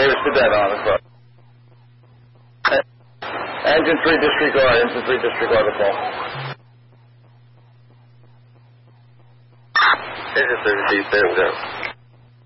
Davis Cadet on the call. Infantry disregard the call. Engine 33, stay with that.